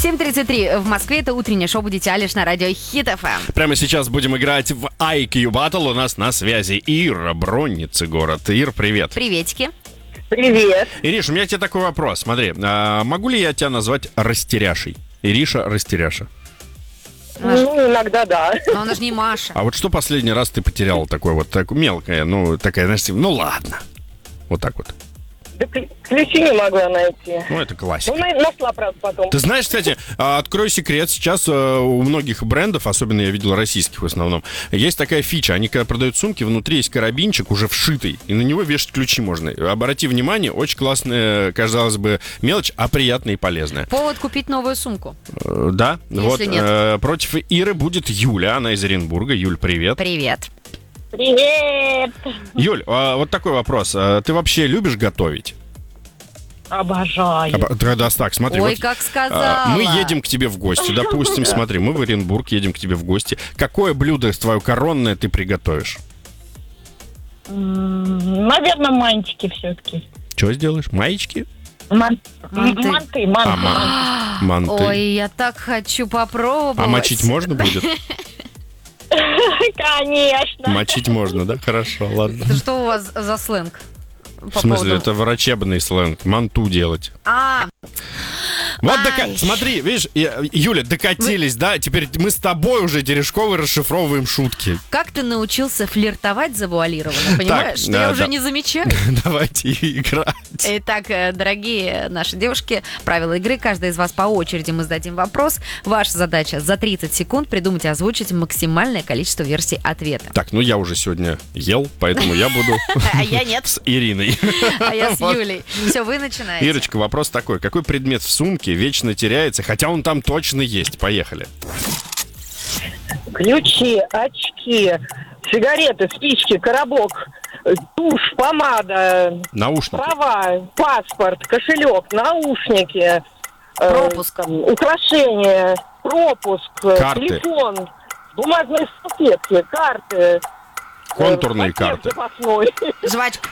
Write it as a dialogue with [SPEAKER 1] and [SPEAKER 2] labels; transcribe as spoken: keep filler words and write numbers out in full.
[SPEAKER 1] семь тридцать три в Москве. Это утреннее шоу «Будете Алиш» на радио Хит эф эм.
[SPEAKER 2] Прямо сейчас будем играть в ай кью Battle. У нас на связи Ира, Бронницы город. Ир, привет.
[SPEAKER 1] Приветики.
[SPEAKER 3] Привет.
[SPEAKER 2] Ириш, у меня к тебе такой вопрос. Смотри, а могу ли я тебя назвать растеряшей? Ириша Растеряша.
[SPEAKER 3] Ну, иногда да.
[SPEAKER 1] Но она же не Маша.
[SPEAKER 2] А вот что последний раз ты потеряла такое вот так, мелкое, ну, такая, знаешь, ну ладно. Вот так вот.
[SPEAKER 3] Да к- ключи не могла найти.
[SPEAKER 2] Ну, это классика.
[SPEAKER 3] Ну, на- нашла, правда, потом.
[SPEAKER 2] Ты знаешь, кстати, а, открою секрет, сейчас а, у многих брендов, особенно я видел российских в основном, есть такая фича. Они когда продают сумки, внутри есть карабинчик уже вшитый, и на него вешать ключи можно. Обрати внимание, очень классная, казалось бы, мелочь, а приятная и полезная.
[SPEAKER 1] Повод купить новую сумку.
[SPEAKER 2] Э, Да,
[SPEAKER 1] Если
[SPEAKER 2] вот
[SPEAKER 1] нет.
[SPEAKER 2] э, против Иры будет Юля, она из Оренбурга. Юль, привет.
[SPEAKER 1] Привет.
[SPEAKER 3] Привет.
[SPEAKER 2] Юль, а, вот такой вопрос. А ты вообще любишь готовить?
[SPEAKER 3] Обожаю.
[SPEAKER 2] А, да, да, так, смотри.
[SPEAKER 1] Ой,
[SPEAKER 2] вот,
[SPEAKER 1] как
[SPEAKER 2] а,
[SPEAKER 1] сказала.
[SPEAKER 2] мы едем к тебе в гости, допустим, смотри, мы в Оренбург едем к тебе в гости. Какое блюдо твое коронное ты приготовишь?
[SPEAKER 3] М, Наверное, мантики все-таки.
[SPEAKER 2] Что сделаешь? Маечки?
[SPEAKER 3] Ман-
[SPEAKER 1] Манты.
[SPEAKER 3] м- Манты, манты.
[SPEAKER 2] А, ман- манты.
[SPEAKER 1] Ой, я так хочу попробовать.
[SPEAKER 2] А мочить можно будет?
[SPEAKER 3] Конечно.
[SPEAKER 2] Мочить можно, да? Хорошо, ладно.
[SPEAKER 1] Это что у вас за сленг?
[SPEAKER 2] В смысле, это врачебный сленг. Манту делать.
[SPEAKER 1] А,
[SPEAKER 2] Вот,
[SPEAKER 1] Ай.
[SPEAKER 2] дока- смотри, видишь, я- Юля, докатились, да? Теперь мы с тобой уже, Терешковой, расшифровываем шутки.
[SPEAKER 1] как ты научился флиртовать завуалированно, понимаешь? Что
[SPEAKER 2] да,
[SPEAKER 1] я уже
[SPEAKER 2] да.
[SPEAKER 1] не замечаю.
[SPEAKER 2] Давайте играть.
[SPEAKER 1] Итак, э, дорогие наши девушки, правила игры. Каждая из вас по очереди мы зададим вопрос. Ваша задача за тридцать секунд придумать и озвучить максимальное количество версий ответа.
[SPEAKER 2] Так, ну я уже сегодня ел, поэтому я буду
[SPEAKER 1] А я нет,
[SPEAKER 2] с Ириной.
[SPEAKER 1] а я с
[SPEAKER 2] Вот.
[SPEAKER 1] Юлей. Все, вы начинаете.
[SPEAKER 2] Ирочка, вопрос такой. Какой предмет в сумке вечно теряется, хотя он там точно есть? Поехали.
[SPEAKER 3] Ключи, очки, сигареты, спички, коробок, э, тушь, помада,
[SPEAKER 2] Наушники.
[SPEAKER 3] права, паспорт, кошелек, наушники, э,
[SPEAKER 1] Пропуск.
[SPEAKER 3] там, украшения, пропуск, э,
[SPEAKER 2] Карты.
[SPEAKER 3] телефон, бумажные салфетки, карты. э,
[SPEAKER 2] Контурные
[SPEAKER 3] пакет
[SPEAKER 2] карты.
[SPEAKER 3] запасной.
[SPEAKER 1] Жвачка.